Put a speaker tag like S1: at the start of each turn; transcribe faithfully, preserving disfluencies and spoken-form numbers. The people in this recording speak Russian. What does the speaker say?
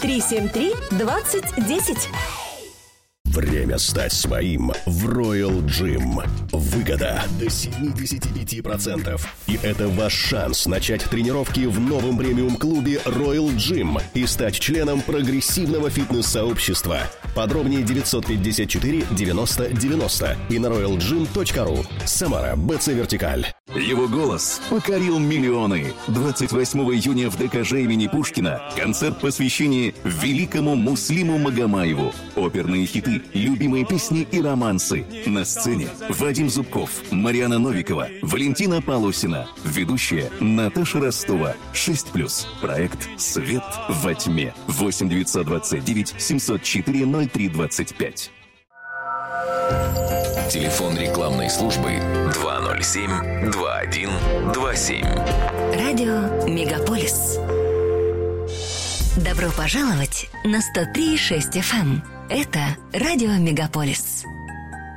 S1: три семь три двадцать десять.
S2: Время стать своим в Royal Gym. Выгода до семьдесят пять процентов. И это ваш шанс начать тренировки в новом премиум-клубе Royal Gym и стать членом прогрессивного фитнес-сообщества. Подробнее девятьсот пятьдесят четыре девяносто девяносто и на роял джим точка ру. Самара, БЦ Вертикаль.
S3: Его голос покорил миллионы. двадцать восьмого июня в ДКЖ имени Пушкина концерт посвящения великому Муслиму Магомаеву. Оперные хиты, любимые песни и романсы. На сцене Вадим Зубков, Марьяна Новикова, Валентина Полосина. Ведущая Наташа Ростова. шесть плюс. Проект «Свет во тьме». восемь девятьсот двадцать девять семьсот четыре ноль три двадцать пять.
S4: Телефон рекламной службы два ноль семь два один два семь.
S1: Радио Мегаполис.
S5: Добро пожаловать на сто три и шесть эф эм. Это Радио Мегаполис.